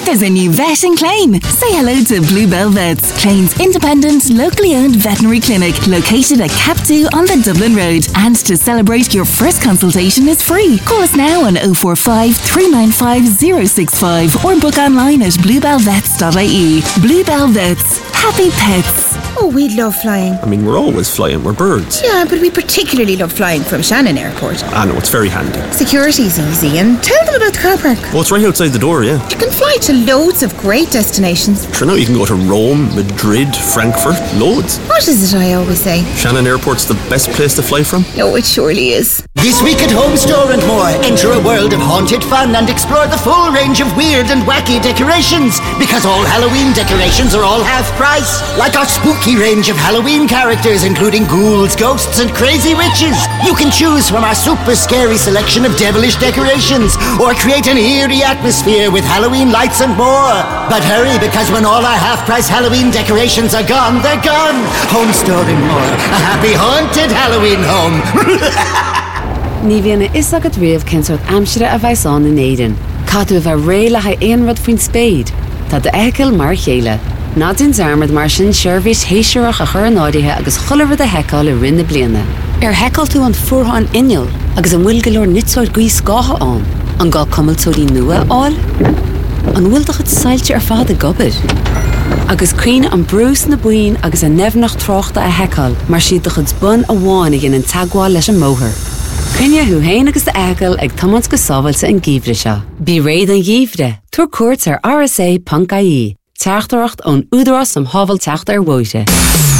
There's a new vet in Clane. Say hello to Bluebell Vets, Clane's independent, locally owned veterinary clinic located at Cap 2 on the Dublin Road. And to celebrate, your first consultation is free. Call us now on 045 395 065 or book online at bluebellvets.ie. Bluebell Vets. Happy pets. Oh, we love flying. I mean, we're always flying. We're birds. Yeah, but we particularly love flying from Shannon Airport. I know, it's very handy. Security's easy, and tell them about the car park. Oh, it's right outside the door, yeah. You can fly to loads of great destinations. Sure, now you can go to Rome, Madrid, Frankfurt, loads. What is it I always say? Shannon Airport's the best place to fly from? Oh, it surely is. This week at Home Store and More, enter a world of haunted fun and explore the full range of weird and wacky decorations. Because all Halloween decorations are all half price. Like our spooky range of Halloween characters, including ghouls, ghosts, and crazy witches. You can choose from our super scary selection of devilish decorations, or create an eerie atmosphere with Halloween lights and more. But hurry, because when all our half-price Halloween decorations are gone, they're gone. Home Store and More, a happy haunted Halloween home. Ní bhíonna is agad riamh cinsort amsire a bhaisán in éidean. Cadú bheith réile ha éon rud faoin spéid. Tá de eiceil mar chéile. Nádin zarmad mar sin seirbhís héisireach a chur nádaithe agus cholamhar de heiceáil i rinne bliana. Heiceáil tú an fuartháin inneol agus an bhfuil go leor nitsáid gaí scátha an. An gá cumiltóirí nua áil. An bhfuil do chud sailte ar fád a gobir. Agus críne an brús na buin agus a nefnach tráchta a heiceáil mar siad do chud bun a bháin a gin an tagháil leis an móthir. Crinne hu héin agus de eiceil ag tamans go sábhailte an gíomhre seo. Bí réad an gíomhre, tuair cuairt ar RSA.ie. Teachtareacht ón údarás am hábhail teacht ar bhuaite.